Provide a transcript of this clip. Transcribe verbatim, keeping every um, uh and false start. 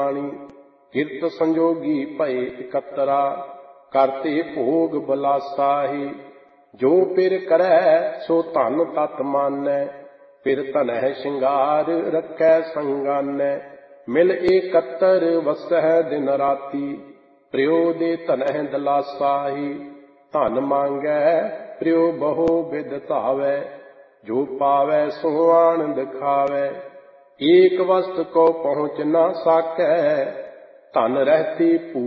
ਬਾਣੀ। ਕਿਰਤ ਸੰਜੋਗੀ ਭਏ ਇਕੱਤਰਾ, ਕਰਤੇ ਭੋਗ ਬਲਾਸਾਹੀ। ਜੋ ਪਿਰ ਕਰੈ ਸੋ ਧਨ ਤਤ ਮਾਨੈ, ਪਿਰ ਧਨਹਿ ਸ਼ਿੰਗਾਰ ਰੱਖੈ ਸੰਗਾਨੈ। ਮਿਲ ਏਕੱਤਰ ਵਸਹਿ ਦਿਨ ਰਾਤੀ, ਪ੍ਰਿਉ ਦੇ ਧਨਹਿ ਦਲਾਸਾਹੀ। ਧਨ ਮੰਗੈ ਪ੍ਰਿਉ ਬਹੁ ਬਿਧ ਧਾਵੈ, ਜੋ ਪਾਵੈ ਸੋ ਆਨੰਦ ਖਾਵੈ। ਏਕ ਵਸਤ ਕੋ ਪਹੁੰਚ ਨਾ ਸਾਕੈ, ਧਨ ਰਹਿਤੀ ਭੂ